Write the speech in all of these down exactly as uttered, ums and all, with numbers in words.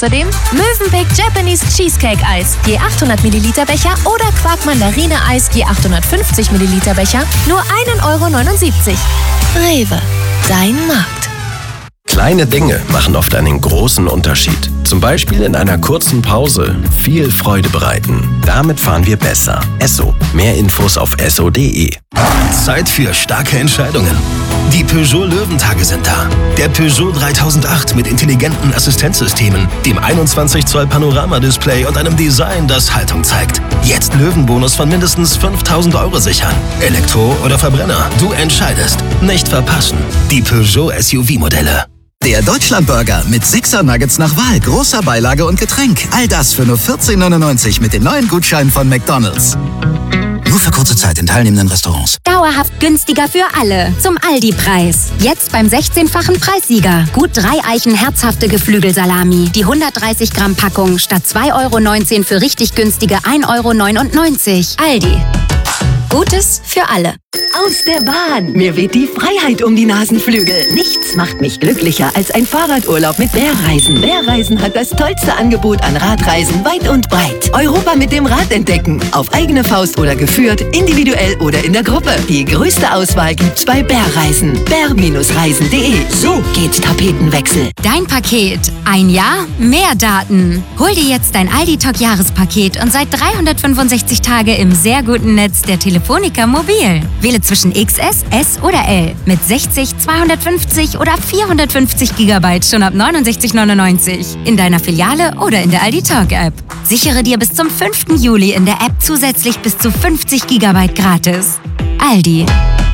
Außerdem Mövenpick Japanese Cheesecake Eis, je achthundert Milliliter Becher oder Quark Mandarine Eis, je achthundertfünfzig Milliliter Becher, nur ein Euro neunundsiebzig. Rewe, dein Markt. Kleine Dinge machen oft einen großen Unterschied. Zum Beispiel in einer kurzen Pause viel Freude bereiten. Damit fahren wir besser. Esso. Mehr Infos auf esso punkt de. Zeit für starke Entscheidungen. Die Peugeot Löwentage sind da. Der Peugeot dreitausendacht mit intelligenten Assistenzsystemen, dem einundzwanzig Zoll Panoramadisplay und einem Design, das Haltung zeigt. Jetzt Löwenbonus von mindestens fünftausend Euro sichern. Elektro oder Verbrenner, du entscheidest. Nicht verpassen. Die Peugeot S U V-Modelle. Der Deutschlandburger mit Sixer Nuggets nach Wahl, großer Beilage und Getränk. All das für nur vierzehn neunundneunzig mit den neuen Gutscheinen von McDonald's. Nur für kurze Zeit in teilnehmenden Restaurants. Dauerhaft günstiger für alle. Zum Aldi-Preis. Jetzt beim sechzehnfachen Preissieger. Gut drei Eichen herzhafte Geflügelsalami. Die hundertdreißig Gramm Packung statt zwei Euro neunzehn für richtig günstige ein Euro neunundneunzig. Aldi. Gutes für alle. Aus der Bahn. Mir weht die Freiheit um die Nasenflügel. Nichts macht mich glücklicher als ein Fahrradurlaub mit Bärreisen. Bärreisen hat das tollste Angebot an Radreisen weit und breit. Europa mit dem Rad entdecken. Auf eigene Faust oder geführt, individuell oder in der Gruppe. Die größte Auswahl gibt's bei Bärreisen. bär Reisen punkt de. So geht Tapetenwechsel. Dein Paket. Ein Jahr, mehr Daten. Hol dir jetzt dein Aldi-Talk-Jahrespaket und seit dreihundertfünfundsechzig Tage im sehr guten Netz der Telefonica Mobil. Wähle zwischen X S, S oder L mit sechzig, zweihundertfünfzig oder vierhundertfünfzig Gigabyte schon ab neunundsechzig neunundneunzig in deiner Filiale oder in der Aldi Talk App. Sichere dir bis zum fünften Juli in der App zusätzlich bis zu fünfzig Gigabyte gratis. Aldi.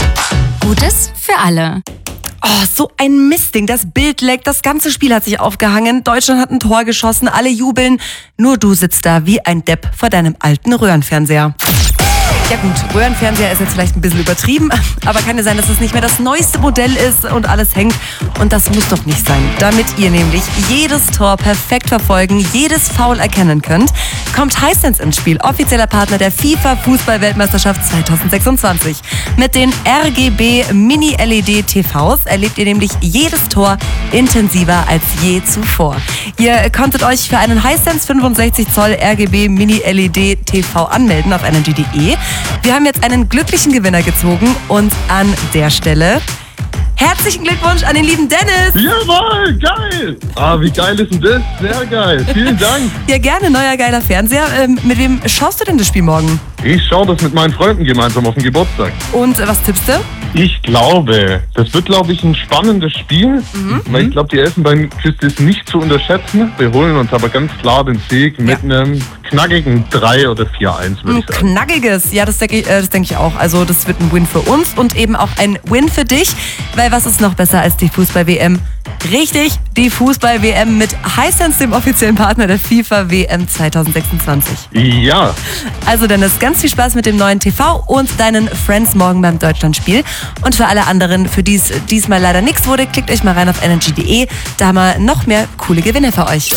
Gutes für alle. Oh, so ein Mistding. Das Bild leckt, das ganze Spiel hat sich aufgehangen. Deutschland hat ein Tor geschossen, alle jubeln. Nur du sitzt da wie ein Depp vor deinem alten Röhrenfernseher. Ja gut, Röhrenfernseher ist jetzt vielleicht ein bisschen übertrieben, aber kann ja sein, dass es nicht mehr das neueste Modell ist und alles hängt. Und das muss doch nicht sein. Damit ihr nämlich jedes Tor perfekt verfolgen, jedes Foul erkennen könnt, kommt Hisense ins Spiel, offizieller Partner der FIFA-Fußball-Weltmeisterschaft zweitausendsechsundzwanzig. Mit den R G B Mini-L E D-T Vs erlebt ihr nämlich jedes Tor intensiver als je zuvor. Ihr konntet euch für einen Hisense fünfundsechzig Zoll R G B Mini-L E D-T V anmelden auf energy punkt de. Wir haben jetzt einen glücklichen Gewinner gezogen und an der Stelle herzlichen Glückwunsch an den lieben Dennis. Jawohl, geil. Ah, wie geil ist denn das? Sehr geil. Vielen Dank. Ja, gerne, neuer geiler Fernseher. Ähm, mit wem schaust du denn das Spiel morgen? Ich schaue das mit meinen Freunden gemeinsam auf den Geburtstag. Und äh, was tippst du? Ich glaube, das wird, glaube ich, ein spannendes Spiel. Mhm. Weil ich glaube, die Elfenbeinküste ist nicht zu unterschätzen. Wir holen uns aber ganz klar den Sieg ja. mit einem knackigen drei oder vier eins, würde ich sagen. Knackiges, ja, das denke ich, äh, das denke ich auch. Also das wird ein Win für uns und eben auch ein Win für dich. Weil was ist noch besser als die Fußball-W M? Richtig, die Fußball-W M mit Hisense, dem offiziellen Partner der FIFA-W M zweitausendsechsundzwanzig. Ja. Also Dennis, ganz viel Spaß mit dem neuen T V und deinen Friends morgen beim Deutschlandspiel. Und für alle anderen, für die es diesmal leider nichts wurde, klickt euch mal rein auf energy punkt de. Da haben wir noch mehr coole Gewinne für euch.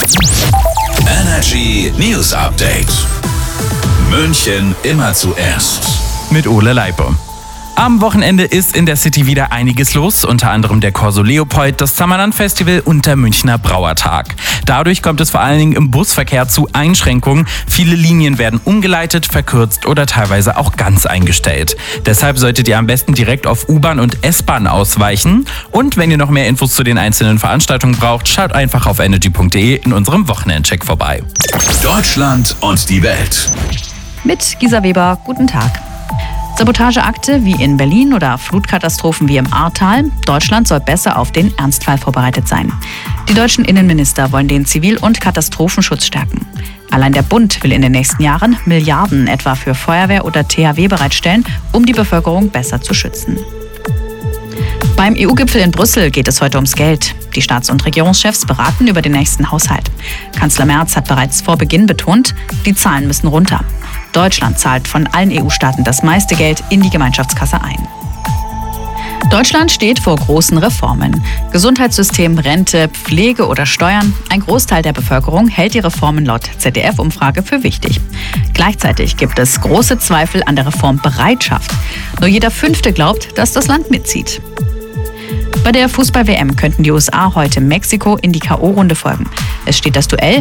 Energy News Update. München immer zuerst. Mit Ole Leipe. Am Wochenende ist in der City wieder einiges los, unter anderem der Corso Leopold, das Summerland Festival und der Münchner Brauertag. Dadurch kommt es vor allen Dingen im Busverkehr zu Einschränkungen. Viele Linien werden umgeleitet, verkürzt oder teilweise auch ganz eingestellt. Deshalb solltet ihr am besten direkt auf U-Bahn und S-Bahn ausweichen. Und wenn ihr noch mehr Infos zu den einzelnen Veranstaltungen braucht, schaut einfach auf energy punkt de in unserem Wochenendcheck vorbei. Deutschland und die Welt. Mit Gisa Weber, guten Tag. Sabotageakte wie in Berlin oder Flutkatastrophen wie im Ahrtal. Deutschland soll besser auf den Ernstfall vorbereitet sein. Die deutschen Innenminister wollen den Zivil- und Katastrophenschutz stärken. Allein der Bund will in den nächsten Jahren Milliarden etwa für Feuerwehr oder T H W bereitstellen, um die Bevölkerung besser zu schützen. Beim E U-Gipfel in Brüssel geht es heute ums Geld. Die Staats- und Regierungschefs beraten über den nächsten Haushalt. Kanzler Merz hat bereits vor Beginn betont, die Zahlen müssen runter. Deutschland zahlt von allen E U-Staaten das meiste Geld in die Gemeinschaftskasse ein. Deutschland steht vor großen Reformen. Gesundheitssystem, Rente, Pflege oder Steuern. Ein Großteil der Bevölkerung hält die Reformen laut Z D F-Umfrage für wichtig. Gleichzeitig gibt es große Zweifel an der Reformbereitschaft. Nur jeder Fünfte glaubt, dass das Land mitzieht. Bei der Fußball-W M könnten die U S A heute Mexiko in die K O-Runde folgen. Es steht das Duell